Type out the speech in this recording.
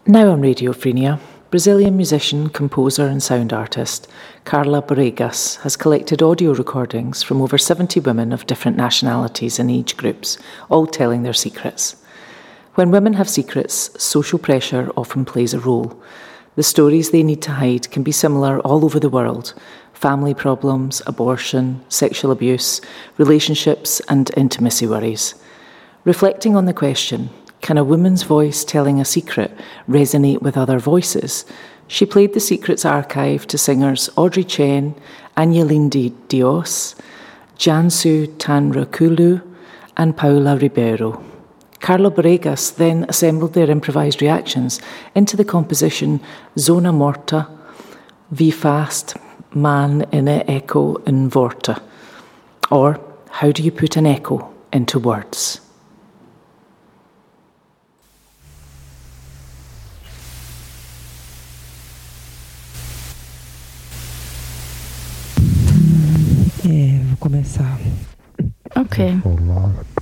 Now on Radio Frenia, Brazilian musician, composer and sound artist Carla Boregas has collected audio recordings from over 70 women of different nationalities and age groups, all telling their secrets. When women have secrets, social pressure often plays a role. The stories they need to hide can be similar all over the world: family problems, abortion, sexual abuse, relationships and intimacy worries. Reflecting on the question, can a woman's voice telling a secret resonate with other voices? She played the Secrets archive to singers Audrey Chen, Angeline Dios, Jansu Tanrakulu, and Paula Ribeiro. Carla Boregas then assembled their improvised reactions into the composition Zona Morta, Wie fast man in a echo in Worte, or how do you put an echo into words? Vou começar. Ok. Olá.